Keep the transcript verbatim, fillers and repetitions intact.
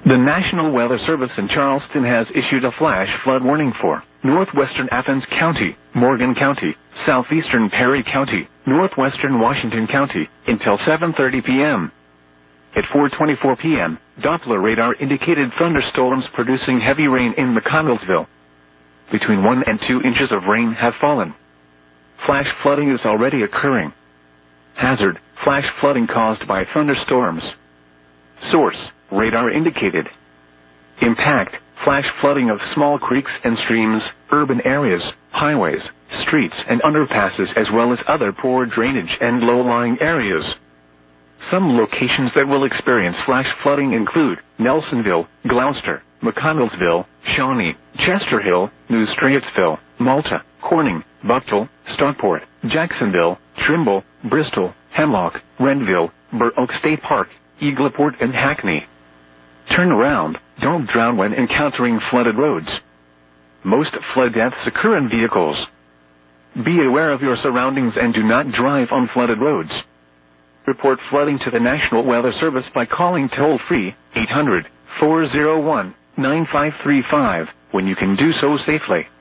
The National Weather Service in Charleston has issued a flash flood warning for northwestern Athens County, Morgan County, southeastern Perry County, northwestern Washington County, until seven thirty p m At four twenty-four p m, Doppler radar indicated thunderstorms producing heavy rain in McConnellsville. Between one and two inches of rain have fallen. Flash flooding is already occurring. Hazard: flash flooding caused by thunderstorms. Source: radar indicated. Impact: flash flooding of small creeks and streams, urban areas, highways, streets and underpasses, as well as other poor drainage and low-lying areas. Some locations that will experience flash flooding include Nelsonville, Gloucester, McConnellsville, Shawnee, Chester Hill, New Straitsville, Malta, Corning, Buckle, Stockport, Jacksonville, Trimble, Bristol, Hemlock, Renville, Burr Oak State Park, Eagleport and Hackney. Turn around, don't drown when encountering flooded roads. Most flood deaths occur in vehicles. Be aware of your surroundings and do not drive on flooded roads. Report flooding to the National Weather Service by calling toll-free eight hundred, four oh one, nine five three five when you can do so safely.